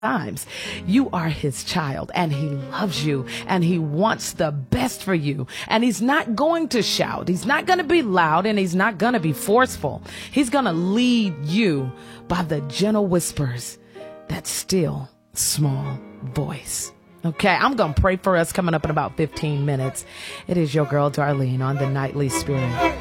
times. You are his child, and he loves you, and he wants the best for you. And he's not going to shout. He's not going to be loud, and he's not going to be forceful. He's going to lead you by the gentle whispers, that still small voice. Okay, I'm going to pray for us coming up in about 15 minutes. It is your girl, Darlene, on the Nightly Spirit.